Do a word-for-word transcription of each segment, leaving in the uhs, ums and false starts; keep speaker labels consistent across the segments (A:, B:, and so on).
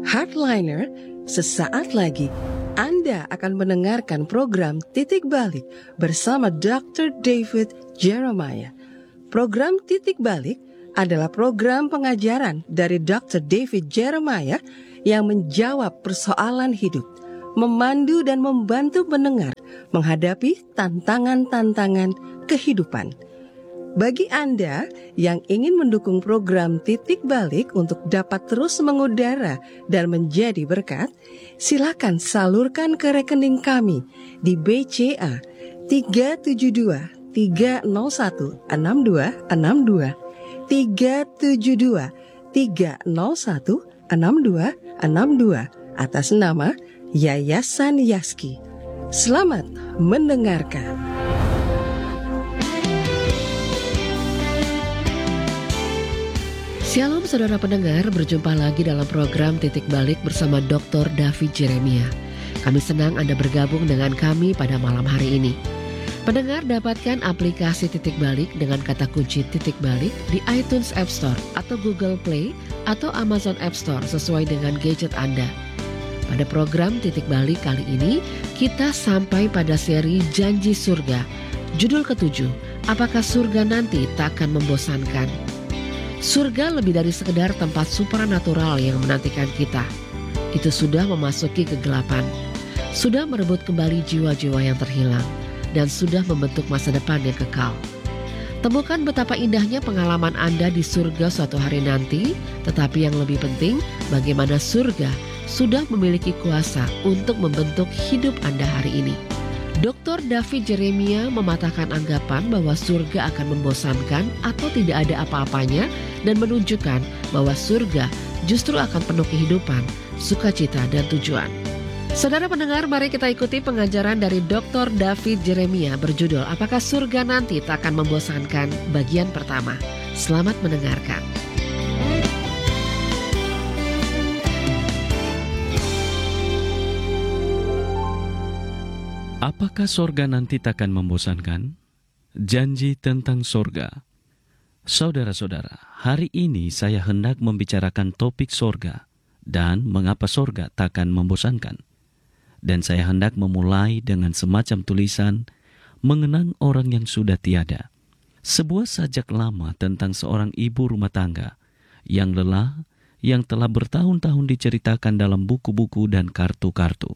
A: Hardliner, sesaat lagi Anda akan mendengarkan program Titik Balik bersama doktor David Jeremiah. Program Titik Balik adalah program pengajaran dari doktor David Jeremiah yang menjawab persoalan hidup, memandu dan membantu pendengar menghadapi tantangan-tantangan kehidupan. Bagi Anda yang ingin mendukung program Titik Balik untuk dapat terus mengudara dan menjadi berkat, silakan salurkan ke rekening kami di B C A tiga tujuh dua tiga nol satu enam dua enam dua tiga tujuh dua tiga nol satu enam dua enam dua atas nama Yayasan Yaski. Selamat mendengarkan.
B: Shalom saudara pendengar, berjumpa lagi dalam program Titik Balik bersama doktor David Jeremiah. Kami senang Anda bergabung dengan kami pada malam hari ini. Pendengar dapatkan aplikasi Titik Balik dengan kata kunci Titik Balik di iTunes App Store atau Google Play atau Amazon App Store sesuai dengan gadget Anda. Pada program Titik Balik kali ini, kita sampai pada seri Janji Surga. Judul ketujuh, apakah surga nanti tak akan membosankan? Surga lebih dari sekedar tempat supranatural yang menantikan kita. Itu sudah memasuki kegelapan, sudah merebut kembali jiwa-jiwa yang terhilang, dan sudah membentuk masa depan yang kekal. Temukan betapa indahnya pengalaman Anda di surga suatu hari nanti, tetapi yang lebih penting, bagaimana surga sudah memiliki kuasa untuk membentuk hidup Anda hari ini. doktor David Jeremiah mematahkan anggapan bahwa surga akan membosankan atau tidak ada apa-apanya dan menunjukkan bahwa surga justru akan penuh kehidupan, sukacita, dan tujuan. Saudara pendengar, mari kita ikuti pengajaran dari doktor David Jeremiah berjudul Apakah Surga Nanti Tak Akan Membosankan? Bagian pertama. Selamat mendengarkan.
C: Apakah sorga nanti takkan membosankan? Janji tentang sorga. Saudara-saudara, hari ini saya hendak membicarakan topik sorga dan mengapa sorga takkan membosankan. Dan saya hendak memulai dengan semacam tulisan mengenang orang yang sudah tiada. Sebuah sajak lama tentang seorang ibu rumah tangga yang lelah, yang telah bertahun-tahun diceritakan dalam buku-buku dan kartu-kartu.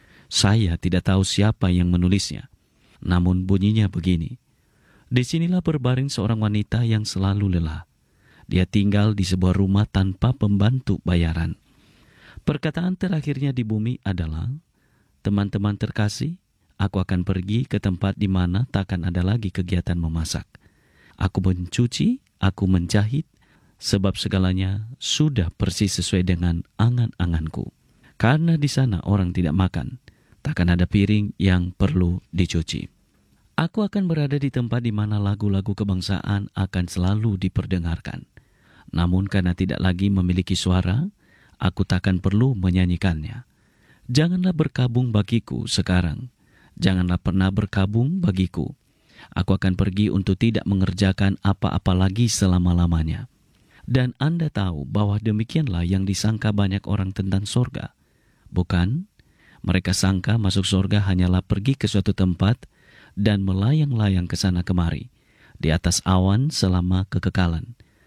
C: Saya tidak tahu siapa yang menulisnya, namun bunyinya begini. Disinilah berbaring seorang wanita yang selalu lelah. Dia tinggal di sebuah rumah tanpa pembantu bayaran. Perkataan terakhirnya di bumi adalah, teman-teman terkasih, aku akan pergi ke tempat di mana takkan ada lagi kegiatan memasak. Aku mencuci, aku menjahit, sebab segalanya sudah persis sesuai dengan angan-anganku. Karena di sana orang tidak makan, takkan ada piring yang perlu dicuci. Aku akan berada di tempat di mana lagu-lagu kebangsaan akan selalu diperdengarkan. Namun karena tidak lagi memiliki suara, aku takkan perlu menyanyikannya. Janganlah berkabung bagiku sekarang. Janganlah pernah berkabung bagiku. Aku akan pergi untuk tidak mengerjakan apa-apa lagi selama-lamanya. Dan Anda tahu bahwa demikianlah yang disangka banyak orang tentang sorga. Bukan? Mereka sangka masuk sorga hanyalah pergi ke suatu tempat dan melayang-layang ke sana kemari di atas awan selama kekekalan.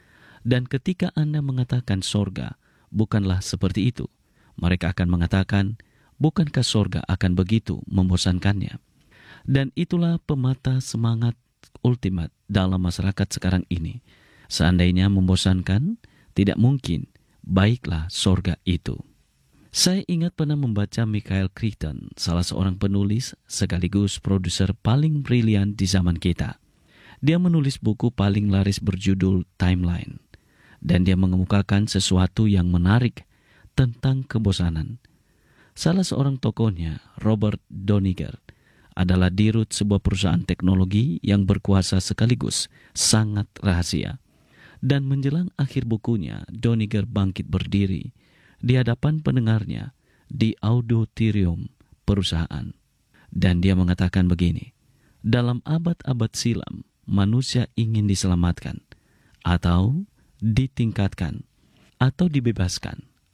C: Dan ketika Anda mengatakan sorga bukanlah seperti itu, mereka akan mengatakan, bukankah sorga akan begitu membosankannya? Dan itulah pemata semangat ultimat dalam masyarakat sekarang ini. Seandainya membosankan, tidak mungkin, baiklah sorga itu. Saya ingat pernah membaca Michael Crichton, salah seorang penulis sekaligus produser paling brilian di zaman kita. Dia menulis buku paling laris berjudul Timeline. Dan dia mengemukakan sesuatu yang menarik tentang kebosanan. Salah seorang tokohnya, Robert Doniger, adalah dirut sebuah perusahaan teknologi yang berkuasa sekaligus sangat rahasia. Dan menjelang akhir bukunya, Doniger bangkit berdiri di hadapan pendengarnya di auditorium perusahaan. Dan dia mengatakan begini, dalam abad-abad silam, manusia ingin diselamatkan, atau ditingkatkan, atau dibebaskan,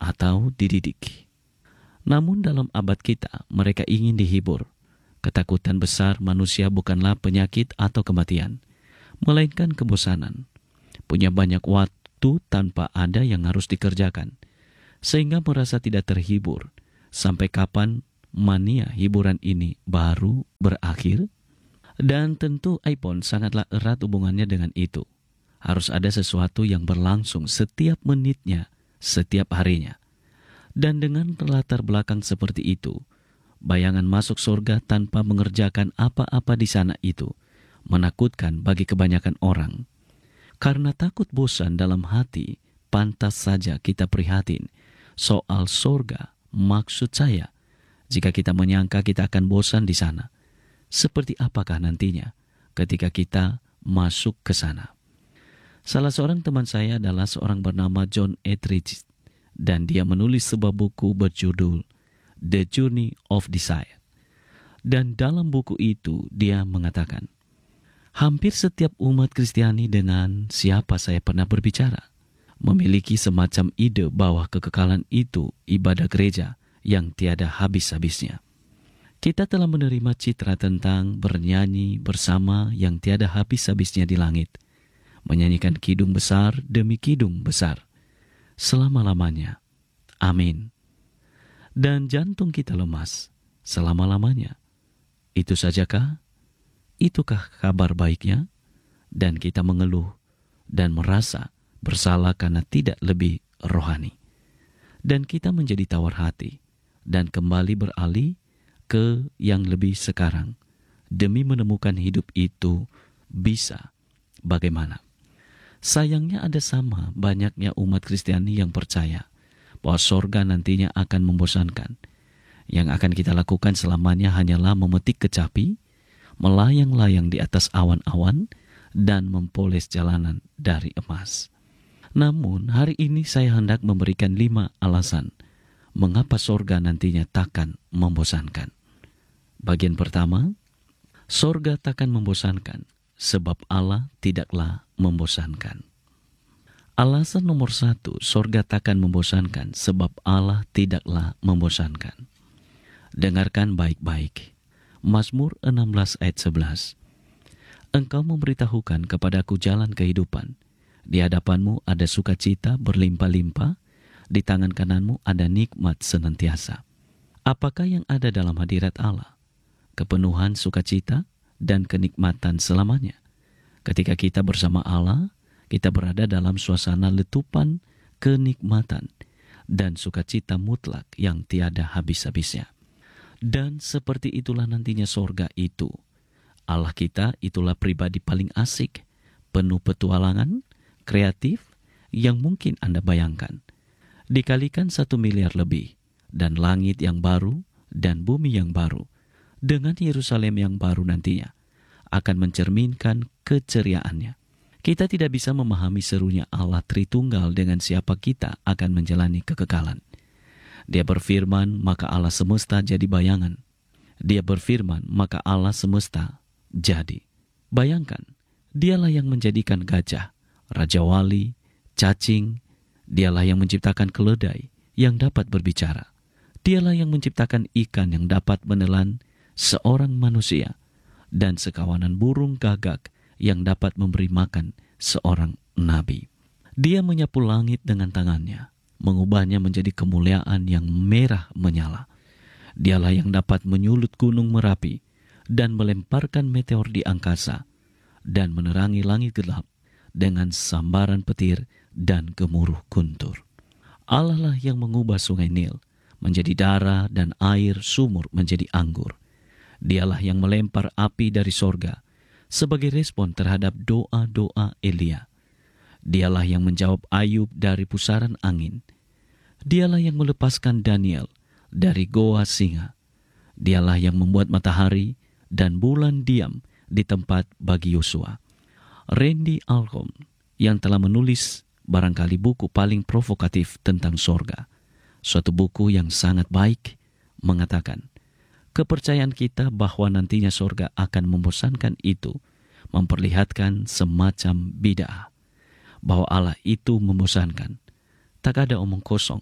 C: atau dididik. Namun dalam abad kita, mereka ingin dihibur. Ketakutan besar manusia bukanlah penyakit atau kematian, melainkan kebosanan. Punya banyak waktu tanpa ada yang harus dikerjakan, sehingga merasa tidak terhibur. Sampai kapan mania hiburan ini baru berakhir? Dan tentu iPhone sangatlah erat hubungannya dengan itu. Harus ada sesuatu yang berlangsung setiap menitnya, setiap harinya. Dan dengan latar belakang seperti itu, bayangan masuk surga tanpa mengerjakan apa-apa di sana itu menakutkan bagi kebanyakan orang. Karena takut bosan dalam hati, pantas saja kita prihatin soal surga. Maksud saya, jika kita menyangka kita akan bosan di sana, seperti apakah nantinya ketika kita masuk ke sana? Salah seorang teman saya adalah seorang bernama John Etheridge, dan dia menulis sebuah buku berjudul The Journey of Desire. Dan dalam buku itu dia mengatakan, hampir setiap umat Kristiani dengan siapa saya pernah berbicara memiliki semacam ide bahwa kekekalan itu ibadah gereja yang tiada habis-habisnya. Kita telah menerima citra tentang bernyanyi bersama yang tiada habis-habisnya di langit, menyanyikan kidung besar demi kidung besar, selama-lamanya. Amin. Dan jantung kita lemas selama-lamanya. Itu sajakah? Itukah kabar baiknya? Dan kita mengeluh dan merasa bersalah karena tidak lebih rohani. Dan kita menjadi tawar hati dan kembali beralih ke yang lebih sekarang demi menemukan hidup itu bisa bagaimana. Sayangnya ada sama banyaknya umat Kristiani yang percaya bahwa sorga nantinya akan membosankan. Yang akan kita lakukan selamanya hanyalah memetik kecapi, melayang-layang di atas awan-awan, dan mempoles jalanan dari emas. Namun hari ini saya hendak memberikan lima alasan mengapa sorga nantinya takkan membosankan. Bagian pertama, sorga takkan membosankan sebab Allah tidaklah membosankan. Alasan nomor satu, sorga takkan membosankan sebab Allah tidaklah membosankan. Dengarkan baik-baik. Mazmur enam belas ayat sebelas. Engkau memberitahukan kepadaku jalan kehidupan. Di hadapanmu ada sukacita berlimpah-limpah, di tangan kananmu ada nikmat senantiasa. Apakah yang ada dalam hadirat Allah? Kepenuhan sukacita dan kenikmatan selamanya. Ketika kita bersama Allah, kita berada dalam suasana letupan kenikmatan dan sukacita mutlak yang tiada habis-habisnya. Dan seperti itulah nantinya sorga itu. Allah kita itulah pribadi paling asik, penuh petualangan, kreatif, yang mungkin Anda bayangkan. Dikalikan satu miliar lebih, dan langit yang baru, dan bumi yang baru, dengan Yerusalem yang baru nantinya, akan mencerminkan keceriaannya. Kita tidak bisa memahami serunya Allah Tritunggal dengan siapa kita akan menjalani kekekalan. Dia berfirman, maka Allah semesta jadi bayangan. Dia berfirman, maka Allah semesta jadi. Bayangkan, dialah yang menjadikan gajah, raja wali, cacing. Dialah yang menciptakan keledai yang dapat berbicara. Dialah yang menciptakan ikan yang dapat menelan seorang manusia, dan sekawanan burung gagak yang dapat memberi makan seorang nabi. Dia menyapu langit dengan tangannya, mengubahnya menjadi kemuliaan yang merah menyala. Dialah yang dapat menyulut gunung Merapi dan melemparkan meteor di angkasa dan menerangi langit gelap dengan sambaran petir dan gemuruh guntur. Allah lah yang mengubah sungai Nil menjadi darah dan air sumur menjadi anggur. Dialah yang melempar api dari sorga sebagai respon terhadap doa-doa Elia. Dialah yang menjawab Ayub dari pusaran angin. Dialah yang melepaskan Daniel dari goa singa. Dialah yang membuat matahari dan bulan diam di tempat bagi Yosua. Randy Alcorn yang telah menulis barangkali buku paling provokatif tentang sorga, suatu buku yang sangat baik, mengatakan, kepercayaan kita bahwa nantinya sorga akan membosankan itu memperlihatkan semacam bid'ah. Bahwa Allah itu membosankan. Tak ada omong kosong.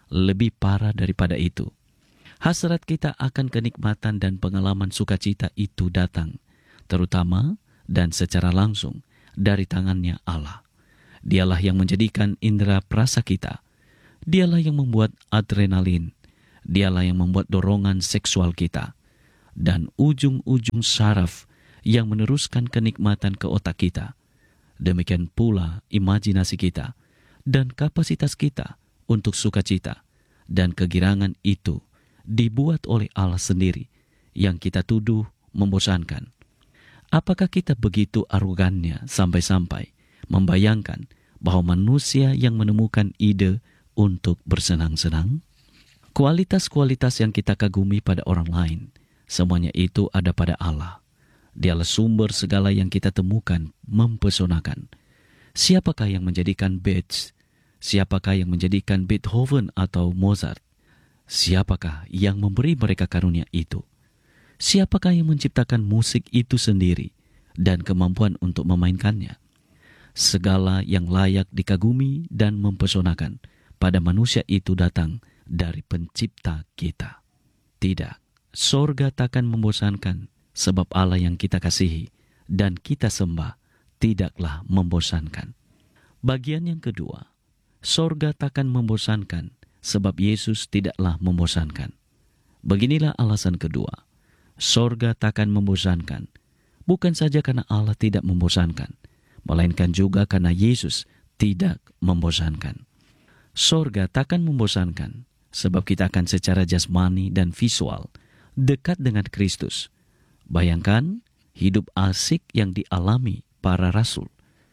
C: lebih parah daripada itu. Hasrat kita akan kenikmatan dan pengalaman sukacita itu datang, terutama dan secara langsung dari tangannya Allah. Dialah yang menjadikan indera perasa kita. Dialah yang membuat adrenalin. Dialah yang membuat dorongan seksual kita. Dan ujung-ujung saraf yang meneruskan kenikmatan ke otak kita. Demikian pula imajinasi kita dan kapasitas kita untuk sukacita dan kegirangan itu dibuat oleh Allah sendiri yang kita tuduh membosankan. Apakah kita begitu arogannya sampai-sampai membayangkan bahwa manusia yang menemukan ide untuk bersenang-senang? Kualitas-kualitas yang kita kagumi pada orang lain, semuanya itu ada pada Allah. Dialah sumber segala yang kita temukan mempesonakan. Siapakah yang menjadikan Bach? Siapakah yang menjadikan Beethoven atau Mozart? Siapakah yang memberi mereka karunia itu? Siapakah yang menciptakan musik itu sendiri dan kemampuan untuk memainkannya? Segala yang layak dikagumi dan mempesonakan pada manusia itu datang dari pencipta kita. Tidak, sorga takkan membosankan, sebab Allah yang kita kasihi dan kita sembah tidaklah membosankan. Bagian yang kedua, sorga takkan membosankan, sebab Yesus tidaklah membosankan. Beginilah alasan kedua, sorga takkan membosankan, bukan saja karena Allah tidak membosankan, melainkan juga karena Yesus tidak membosankan. Sorga takkan membosankan, sebab kita akan secara jasmani dan visual dekat dengan Kristus. Bayangkan hidup asik yang dialami para rasul.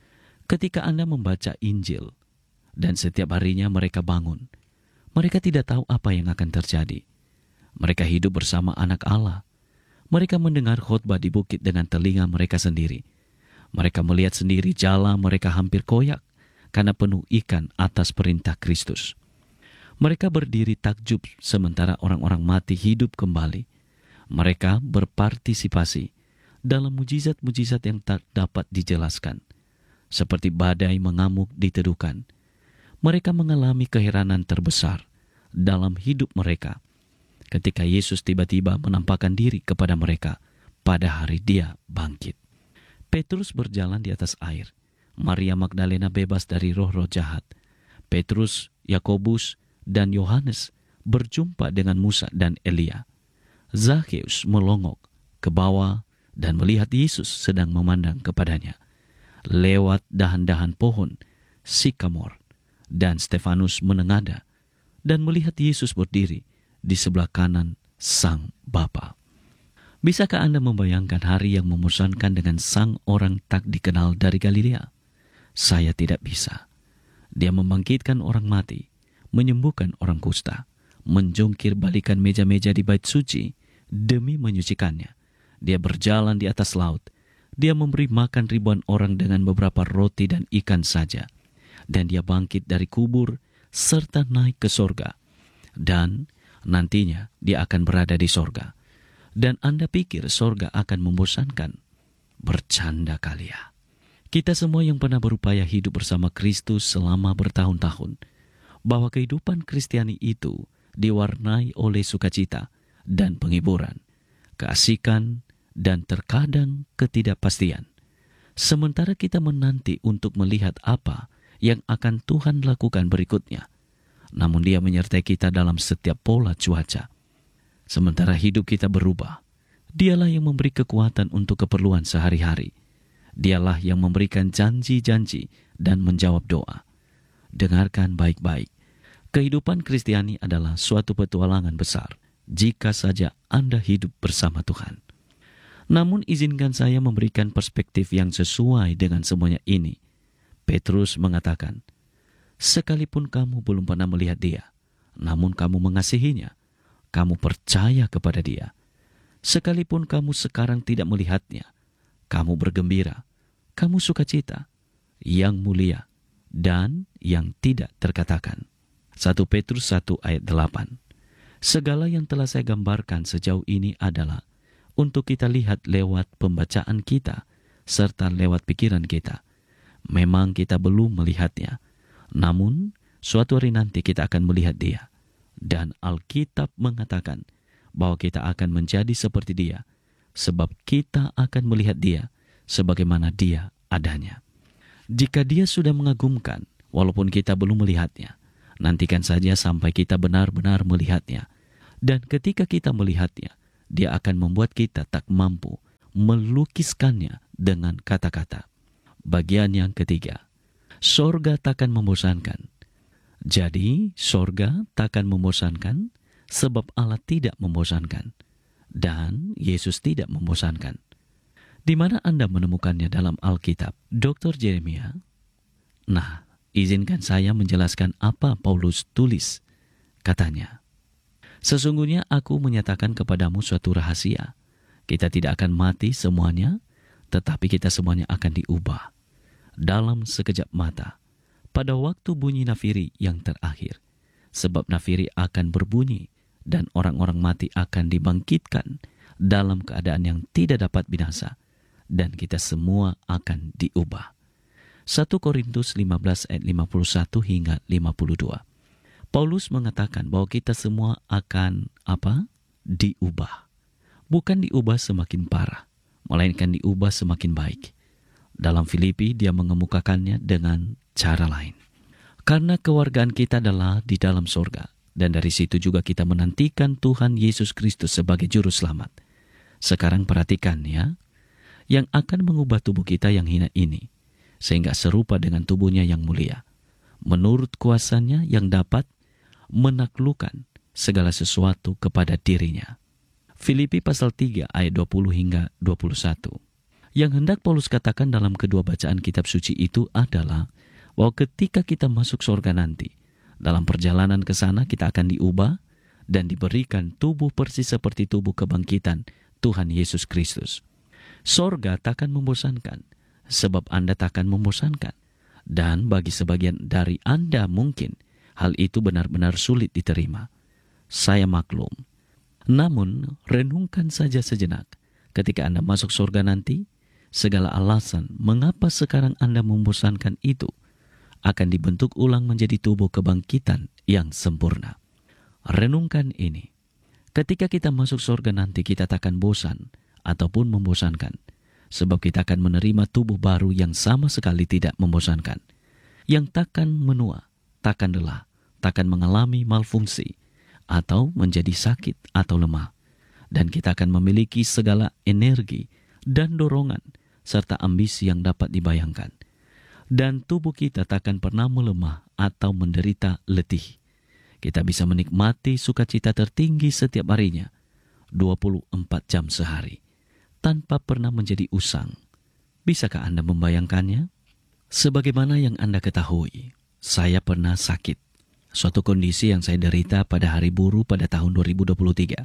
C: Ketika Anda membaca Injil dan setiap harinya mereka bangun, mereka tidak tahu apa yang akan terjadi. Mereka hidup bersama anak Allah. Mereka mendengar khotbah di bukit dengan telinga mereka sendiri. Mereka melihat sendiri jala mereka hampir koyak karena penuh ikan atas perintah Kristus. Mereka berdiri takjub sementara orang-orang mati hidup kembali. Mereka berpartisipasi dalam mujizat-mujizat yang tak dapat dijelaskan. Seperti badai mengamuk di tedukan. Mereka mengalami keheranan terbesar dalam hidup mereka ketika Yesus tiba-tiba menampakkan diri kepada mereka pada hari Dia bangkit. Petrus berjalan di atas air. Maria Magdalena bebas dari roh-roh jahat. Petrus, Yakobus, dan Yohanes berjumpa dengan Musa dan Elia. Zakheus melongok ke bawah dan melihat Yesus sedang memandang kepadanya lewat dahan-dahan pohon sikamor, dan Stefanus menengadah dan melihat Yesus berdiri di sebelah kanan Sang Bapa. Bisakah Anda membayangkan hari yang membosankan dengan sang orang tak dikenal dari Galilea? Saya tidak bisa. Dia membangkitkan orang mati, menyembuhkan orang kusta, menjungkir balikan meja-meja di bait suci demi menyucikannya. Dia berjalan di atas laut. Dia memberi makan ribuan orang dengan beberapa roti dan ikan saja. Dan dia bangkit dari kubur serta naik ke sorga. Dan nantinya dia akan berada di sorga. Dan Anda pikir sorga akan membosankan? Bercanda kali ya. Kita semua yang pernah berupaya hidup bersama Kristus selama bertahun-tahun, bahwa kehidupan Kristiani itu diwarnai oleh sukacita dan penghiburan, keasikan, dan terkadang ketidakpastian. Sementara kita menanti untuk melihat apa yang akan Tuhan lakukan berikutnya, namun Dia menyertai kita dalam setiap pola cuaca. Sementara hidup kita berubah, Dialah yang memberi kekuatan untuk keperluan sehari-hari. Dialah yang memberikan janji-janji dan menjawab doa. Dengarkan baik-baik. Kehidupan Kristiani adalah suatu petualangan besar jika saja Anda hidup bersama Tuhan. Namun izinkan saya memberikan perspektif yang sesuai dengan semuanya ini. Petrus mengatakan, sekalipun kamu belum pernah melihat Dia, namun kamu mengasihinya, kamu percaya kepada Dia. Sekalipun kamu sekarang tidak melihatnya, kamu bergembira, kamu sukacita, yang mulia dan yang tidak terkatakan. satu Petrus satu ayat delapan. Segala yang telah saya gambarkan sejauh ini adalah untuk kita lihat lewat pembacaan kita serta lewat pikiran kita. Memang kita belum melihatnya, namun suatu hari nanti kita akan melihat Dia. Dan Alkitab mengatakan bahwa kita akan menjadi seperti Dia, sebab kita akan melihat Dia sebagaimana Dia adanya. Jika Dia sudah mengagumkan, walaupun kita belum melihatnya, nantikan saja sampai kita benar-benar melihatnya. Dan ketika kita melihatnya, Dia akan membuat kita tak mampu melukiskannya dengan kata-kata. Bagian yang ketiga, sorga takkan membosankan. Jadi, sorga takkan membosankan sebab Allah tidak membosankan. Dan Yesus tidak membosankan. Di mana Anda menemukannya dalam Alkitab, dokter Jeremia? Nah, izinkan saya menjelaskan apa Paulus tulis. Katanya, sesungguhnya aku menyatakan kepadamu suatu rahasia. Kita tidak akan mati semuanya, tetapi kita semuanya akan diubah dalam sekejap mata, pada waktu bunyi nafiri yang terakhir. Sebab nafiri akan berbunyi, dan orang-orang mati akan dibangkitkan dalam keadaan yang tidak dapat binasa, dan kita semua akan diubah. satu Korintus lima belas ayat lima puluh satu hingga lima puluh dua. Paulus mengatakan bahwa kita semua akan apa? Diubah. Bukan diubah semakin parah, melainkan diubah semakin baik. Dalam Filipi dia mengemukakannya dengan cara lain. Karena kewargaan kita adalah di dalam sorga, dan dari situ juga kita menantikan Tuhan Yesus Kristus sebagai juru selamat. Sekarang perhatikan ya, yang akan mengubah tubuh kita yang hina ini, sehingga serupa dengan tubuhnya yang mulia, menurut kuasanya yang dapat menaklukkan segala sesuatu kepada dirinya. Filipi pasal tiga ayat dua puluh hingga dua puluh satu. Yang hendak Paulus katakan dalam kedua bacaan kitab suci itu adalah bahwa ketika kita masuk surga nanti, dalam perjalanan ke sana kita akan diubah dan diberikan tubuh persis seperti tubuh kebangkitan Tuhan Yesus Kristus. Surga takkan membosankan, sebab Anda takkan membosankan. Dan bagi sebagian dari Anda mungkin hal itu benar-benar sulit diterima. Saya maklum. Namun, renungkan saja sejenak. Ketika Anda masuk surga nanti, segala alasan mengapa sekarang Anda membosankan itu akan dibentuk ulang menjadi tubuh kebangkitan yang sempurna. Renungkan ini. Ketika kita masuk surga nanti, kita takkan bosan ataupun membosankan, sebab kita akan menerima tubuh baru yang sama sekali tidak membosankan, yang takkan menua, takkan lelah, takkan mengalami malfungsi, atau menjadi sakit atau lemah. Dan kita akan memiliki segala energi dan dorongan serta ambisi yang dapat dibayangkan. Dan tubuh kita takkan pernah melemah atau menderita letih. Kita bisa menikmati sukacita tertinggi setiap harinya, dua puluh empat jam sehari, tanpa pernah menjadi usang. Bisakah Anda membayangkannya? Sebagaimana yang Anda ketahui, saya pernah sakit. Suatu kondisi yang saya derita pada hari buruh pada tahun dua ribu dua puluh tiga,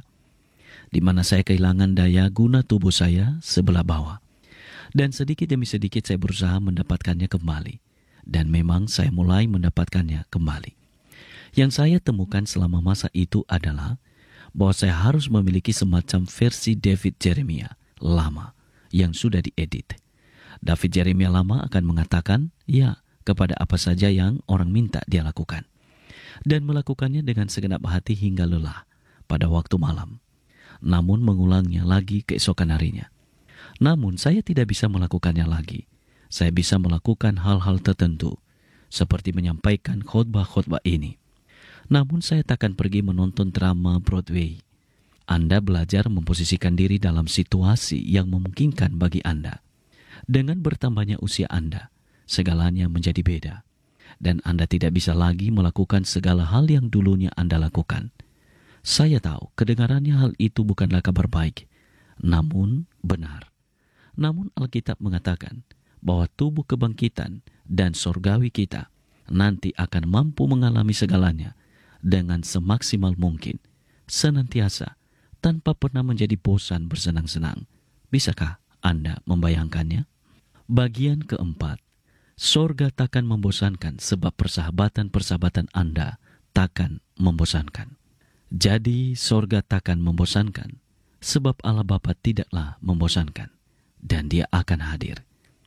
C: di mana saya kehilangan daya guna tubuh saya sebelah bawah. Dan sedikit demi sedikit saya berusaha mendapatkannya kembali. Dan memang saya mulai mendapatkannya kembali. Yang saya temukan selama masa itu adalah bahwa saya harus memiliki semacam versi David Jeremiah lama yang sudah diedit. David Jeremiah lama akan mengatakan ya kepada apa saja yang orang minta dia lakukan. Dan melakukannya dengan segenap hati hingga lelah pada waktu malam. Namun mengulangnya lagi keesokan harinya. Namun saya tidak bisa melakukannya lagi. Saya bisa melakukan hal-hal tertentu, seperti menyampaikan khotbah-khotbah ini. Namun saya takkan pergi menonton drama Broadway. Anda belajar memposisikan diri dalam situasi yang memungkinkan bagi Anda. Dengan bertambahnya usia Anda, segalanya menjadi beda. Dan Anda tidak bisa lagi melakukan segala hal yang dulunya Anda lakukan. Saya tahu kedengarannya hal itu bukanlah kabar baik, namun benar. Namun Alkitab mengatakan bahwa tubuh kebangkitan dan sorgawi kita nanti akan mampu mengalami segalanya dengan semaksimal mungkin, senantiasa, tanpa pernah menjadi bosan bersenang-senang. Bisakah Anda membayangkannya? Bagian keempat, sorga takkan membosankan sebab persahabatan-persahabatan Anda takkan membosankan. Jadi sorga takkan membosankan sebab Allah Bapa tidaklah membosankan. Dan dia akan hadir.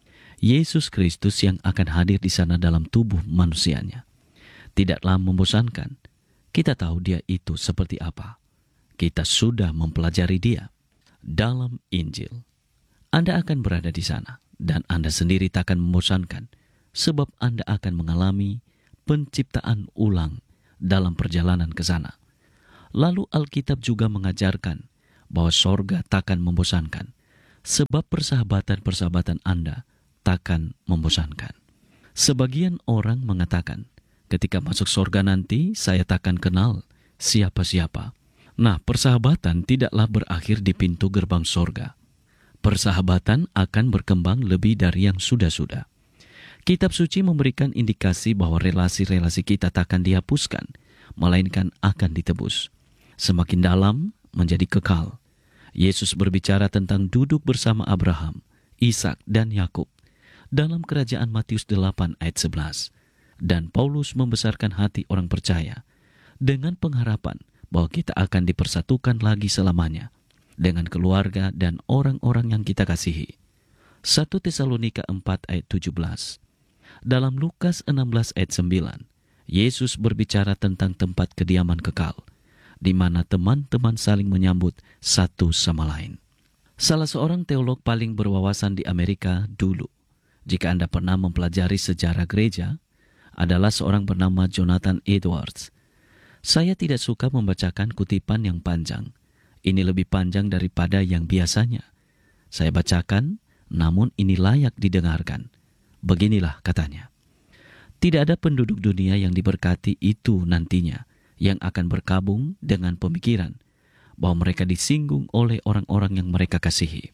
C: Yesus Kristus yang akan hadir di sana dalam tubuh manusianya tidaklah membosankan Kita tahu dia itu seperti apa. Kita sudah mempelajari dia dalam Injil. Anda akan berada di sana, dan Anda sendiri tak akan membosankan, sebab Anda akan mengalami penciptaan ulang dalam perjalanan ke sana. Lalu Alkitab juga mengajarkan bahwa sorga takkan membosankan, sebab persahabatan-persahabatan Anda takkan membosankan. Sebagian orang mengatakan, ketika masuk sorga nanti, saya takkan kenal siapa-siapa. Nah, persahabatan tidaklah berakhir di pintu gerbang sorga. Persahabatan akan berkembang lebih dari yang sudah-sudah. Kitab suci memberikan indikasi bahwa relasi-relasi kita takkan dihapuskan, melainkan akan ditebus. Semakin dalam menjadi kekal. Yesus berbicara tentang duduk bersama Abraham, Ishak, dan Yakub dalam kerajaan Matius delapan ayat sebelas. Dan Paulus membesarkan hati orang percaya dengan pengharapan bahwa kita akan dipersatukan lagi selamanya dengan keluarga dan orang-orang yang kita kasihi. satu Tesalonika empat ayat tujuh belas. Dalam Lukas enam belas ayat sembilan, Yesus berbicara tentang tempat kediaman kekal, di mana teman-teman saling menyambut satu sama lain. Salah seorang teolog paling berwawasan di Amerika dulu, jika Anda pernah mempelajari sejarah gereja, adalah seorang bernama Jonathan Edwards. Saya tidak suka membacakan kutipan yang panjang. Ini lebih panjang daripada yang biasanya. Saya bacakan, namun ini layak didengarkan. Beginilah katanya. Tidak ada penduduk dunia yang diberkati itu nantinya, yang akan berkabung dengan pemikiran bahwa mereka disinggung oleh orang-orang yang mereka kasihi,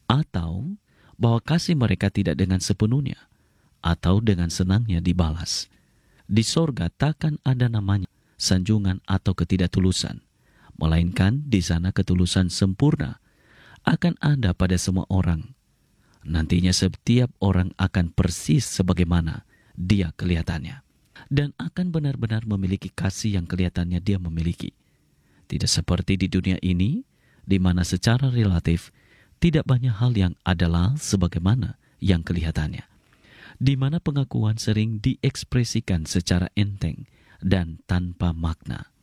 C: atau bahwa kasih mereka tidak dengan sepenuhnya, atau dengan senangnya dibalas. Di sorga takkan ada namanya sanjungan atau ketidaktulusan, melainkan di sana ketulusan sempurna akan ada pada semua orang. Nantinya setiap orang akan persis sebagaimana dia kelihatannya, dan akan benar-benar memiliki kasih yang kelihatannya dia memiliki. Tidak seperti di dunia ini, di mana secara relatif tidak banyak hal yang adalah sebagaimana yang kelihatannya, di mana pengakuan sering diekspresikan secara enteng dan tanpa makna.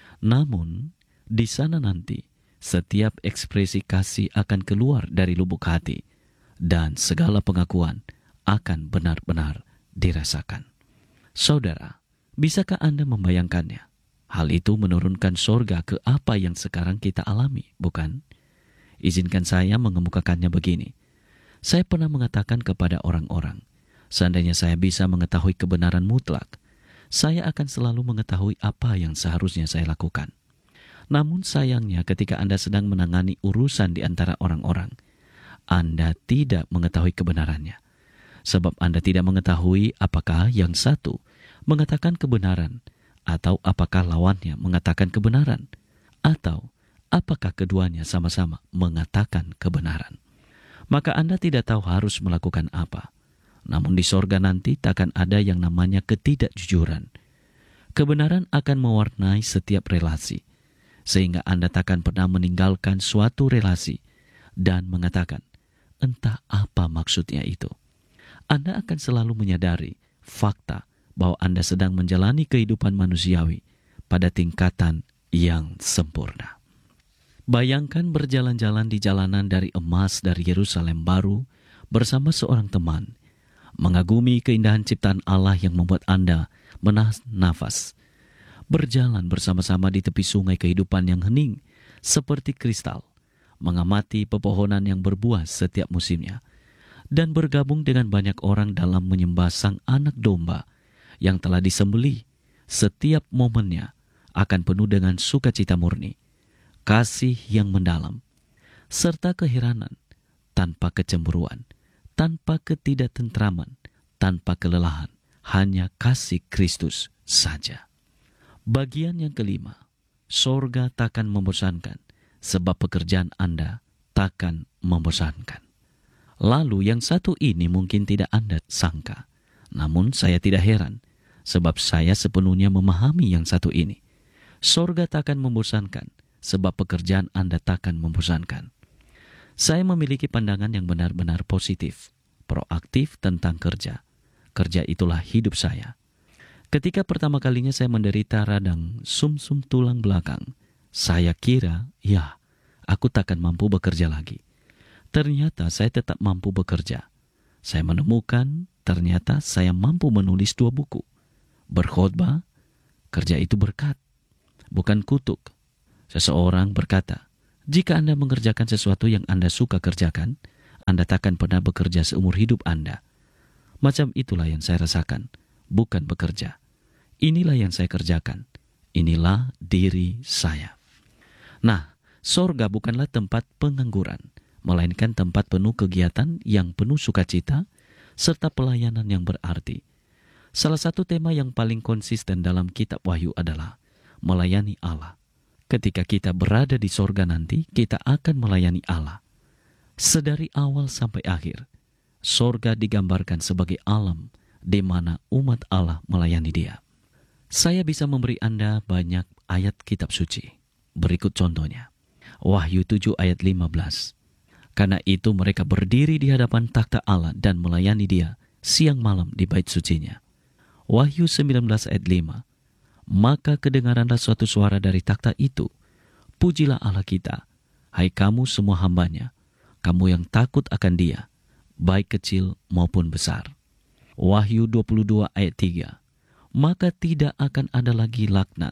C: Namun, di sana nanti, setiap ekspresi kasih akan keluar dari lubuk hati, dan segala pengakuan akan benar-benar dirasakan. Saudara, bisakah Anda membayangkannya? Hal itu menurunkan sorga ke apa yang sekarang kita alami, bukan? Izinkan saya mengemukakannya begini. Saya pernah mengatakan kepada orang-orang, seandainya saya bisa mengetahui kebenaran mutlak, saya akan selalu mengetahui apa yang seharusnya saya lakukan. Namun sayangnya ketika Anda sedang menangani urusan di antara orang-orang, Anda tidak mengetahui kebenarannya. Sebab Anda tidak mengetahui apakah yang satu mengatakan kebenaran, atau apakah lawannya mengatakan kebenaran, atau apakah keduanya sama-sama mengatakan kebenaran. Maka Anda tidak tahu harus melakukan apa. Namun di sorga nanti takkan ada yang namanya ketidakjujuran. Kebenaran akan mewarnai setiap relasi, sehingga Anda takkan pernah meninggalkan suatu relasi dan mengatakan, entah apa maksudnya itu. Anda akan selalu menyadari fakta bahwa Anda sedang menjalani kehidupan manusiawi pada tingkatan yang sempurna. Bayangkan berjalan-jalan di jalanan dari emas dari Yerusalem baru bersama seorang teman, mengagumi keindahan ciptaan Allah yang membuat Anda menahan nafas, berjalan bersama-sama di tepi sungai kehidupan yang hening seperti kristal, mengamati pepohonan yang berbuah setiap musimnya, dan bergabung dengan banyak orang dalam menyembah Sang Anak Domba yang telah disembelih. Setiap momennya akan penuh dengan sukacita murni, kasih yang mendalam, serta keheranan, tanpa kecemburuan, tanpa ketidaktentraman, tanpa kelelahan, hanya kasih Kristus saja. Bagian yang kelima, sorga takkan membosankan, sebab pekerjaan Anda takkan membosankan. Lalu yang satu ini mungkin tidak Anda sangka, namun saya tidak heran, sebab saya sepenuhnya memahami yang satu ini. Sorga takkan membosankan, sebab pekerjaan Anda takkan membosankan. Saya memiliki pandangan yang benar-benar positif, proaktif tentang kerja. Kerja itulah hidup saya. Ketika pertama kalinya saya menderita radang sumsum tulang belakang, saya kira, ya, aku takkan mampu bekerja lagi. Ternyata saya tetap mampu bekerja. Saya menemukan ternyata saya mampu menulis dua buku. Berkhotbah, kerja itu berkat, bukan kutuk. Seseorang berkata, jika Anda mengerjakan sesuatu yang Anda suka kerjakan, Anda takkan pernah bekerja seumur hidup Anda. Macam itulah yang saya rasakan, bukan bekerja. Inilah yang saya kerjakan. Inilah diri saya. Nah, sorga bukanlah tempat pengangguran, melainkan tempat penuh kegiatan yang penuh sukacita, serta pelayanan yang berarti. Salah satu tema yang paling konsisten dalam kitab Wahyu adalah melayani Allah. Ketika kita berada di sorga nanti, kita akan melayani Allah. Sedari awal sampai akhir, sorga digambarkan sebagai alam di mana umat Allah melayani Dia. Saya bisa memberi Anda banyak ayat kitab suci. Berikut contohnya. Wahyu tujuh ayat lima belas. Karena itu mereka berdiri di hadapan takhta Allah dan melayani Dia siang malam di bait sucinya. Wahyu sembilan belas ayat lima. Maka kedengaranlah suatu suara dari takhta itu. Pujilah Allah kita, hai kamu semua hambanya, kamu yang takut akan Dia, baik kecil maupun besar. Wahyu dua puluh dua ayat tiga. Maka tidak akan ada lagi laknat.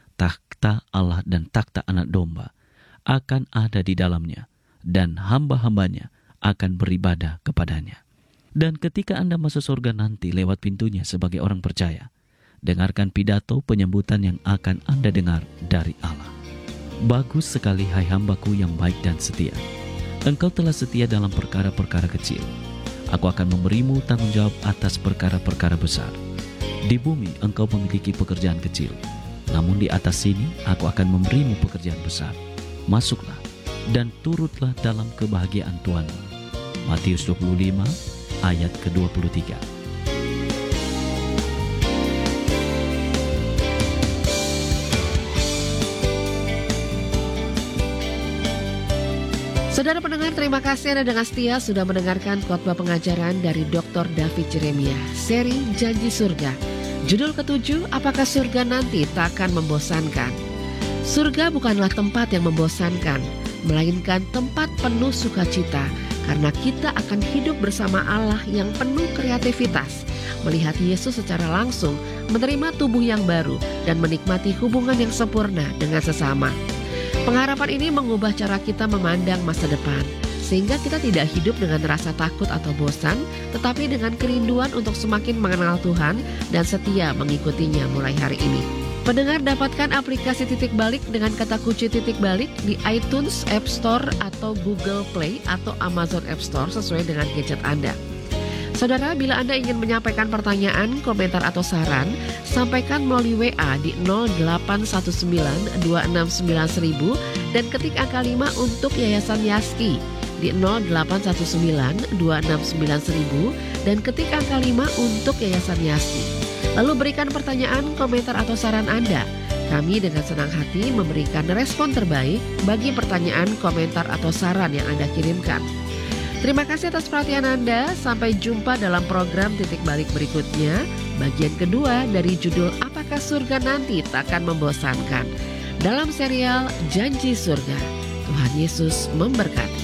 C: Takhta Allah dan takhta anak domba akan ada di dalamnya, dan hamba-hambanya akan beribadah kepadanya. Dan ketika Anda masuk surga nanti lewat pintunya sebagai orang percaya, dengarkan pidato penyambutan yang akan Anda dengar dari Allah. Bagus sekali hai hambaku yang baik dan setia. Engkau telah setia dalam perkara-perkara kecil. Aku akan memberimu tanggung jawab atas perkara-perkara besar. Di bumi engkau memiliki pekerjaan kecil, namun di atas sini aku akan memberimu pekerjaan besar. Masuklah dan turutlah dalam kebahagiaan Tuhanmu. Matius dua puluh lima ayat ke dua puluh tiga.
B: Saudara pendengar, terima kasih Anda dengan setia sudah mendengarkan khotbah pengajaran dari doktor David Jeremia, seri Janji Surga. Judul ketujuh, apakah surga nanti tak akan membosankan? Surga bukanlah tempat yang membosankan, melainkan tempat penuh sukacita, karena kita akan hidup bersama Allah yang penuh kreativitas, melihat Yesus secara langsung, menerima tubuh yang baru, dan menikmati hubungan yang sempurna dengan sesama. Pengharapan ini mengubah cara kita memandang masa depan, sehingga kita tidak hidup dengan rasa takut atau bosan, tetapi dengan kerinduan untuk semakin mengenal Tuhan dan setia mengikutinya mulai hari ini. Pendengar, dapatkan aplikasi Titik Balik dengan kata kunci Titik Balik di iTunes, App Store, atau Google Play atau Amazon App Store sesuai dengan gadget Anda. Saudara, bila Anda ingin menyampaikan pertanyaan, komentar, atau saran, sampaikan melalui W A di nol delapan satu sembilan dua enam sembilan seribu dan ketik angka lima untuk Yayasan Yaski di nol delapan satu sembilan dua enam sembilan seribu dan ketik angka lima untuk Yayasan Yaski. Lalu berikan pertanyaan, komentar, atau saran Anda. Kami dengan senang hati memberikan respon terbaik bagi pertanyaan, komentar, atau saran yang Anda kirimkan. Terima kasih atas perhatian Anda. Sampai jumpa dalam program Titik Balik berikutnya, bagian kedua dari judul Apakah Surga Nanti Tak Akan Membosankan, dalam serial Janji Surga. Tuhan Yesus memberkati.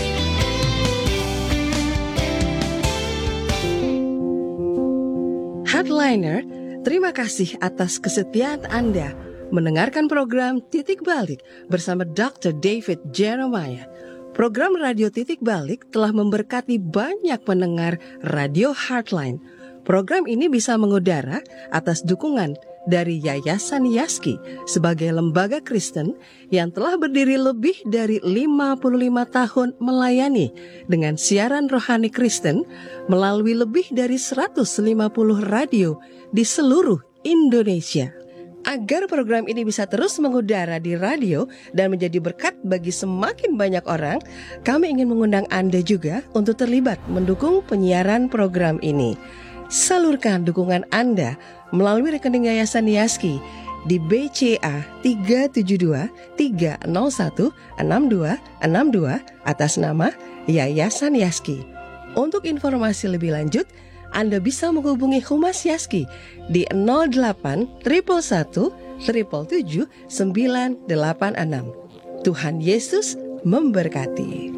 A: Headliner, terima kasih atas kesetiaan Anda mendengarkan program Titik Balik bersama doktor David Jeremiah. Program Radio Titik Balik telah memberkati banyak pendengar Radio Heartline. Program ini bisa mengudara atas dukungan dari Yayasan Yaski sebagai lembaga Kristen yang telah berdiri lebih dari lima puluh lima tahun melayani dengan siaran rohani Kristen melalui lebih dari seratus lima puluh radio di seluruh Indonesia. Agar program ini bisa terus mengudara di radio dan menjadi berkat bagi semakin banyak orang, kami ingin mengundang Anda juga untuk terlibat mendukung penyiaran program ini. Salurkan dukungan Anda melalui rekening Yayasan Yaski di B C A tiga tujuh dua tiga nol satu enam dua enam dua atas nama Yayasan Yaski. Untuk informasi lebih lanjut, Anda bisa menghubungi Humas Yaski di nol delapan satu satu satu tujuh tujuh sembilan delapan enam. Tuhan Yesus memberkati.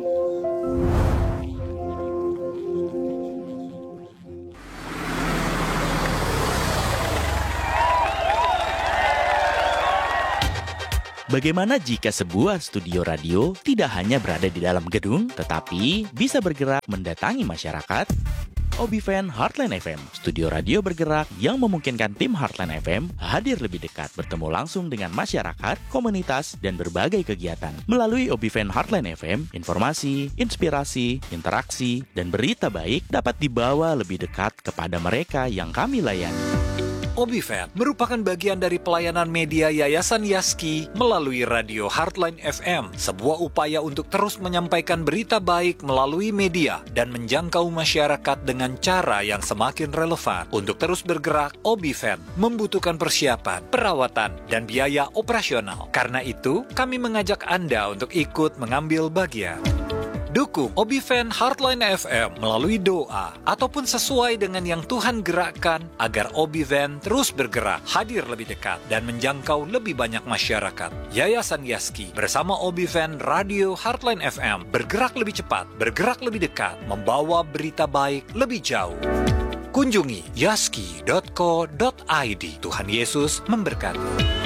D: Bagaimana jika sebuah studio radio tidak hanya berada di dalam gedung, tetapi bisa bergerak mendatangi masyarakat? Obiven Heartland F M, studio radio bergerak yang memungkinkan tim Heartland F M hadir lebih dekat bertemu langsung dengan masyarakat, komunitas, dan berbagai kegiatan. Melalui Obiven Heartland F M, informasi, inspirasi, interaksi, dan berita baik dapat dibawa lebih dekat kepada mereka yang kami layani.
E: Obiven merupakan bagian dari pelayanan media Yayasan Yaski melalui radio Heartline F M, sebuah upaya untuk terus menyampaikan berita baik melalui media dan menjangkau masyarakat dengan cara yang semakin relevan. Untuk terus bergerak, Obiven membutuhkan persiapan, perawatan, dan biaya operasional. Karena itu, kami mengajak Anda untuk ikut mengambil bagian. Dukung Obiven Heartline F M melalui doa ataupun sesuai dengan yang Tuhan gerakkan agar Obiven terus bergerak, hadir lebih dekat, dan menjangkau lebih banyak masyarakat. Yayasan Yaski bersama Obiven Radio Heartline F M bergerak lebih cepat, bergerak lebih dekat, membawa berita baik lebih jauh. Kunjungi yaski dot co dot i d. Tuhan Yesus memberkati.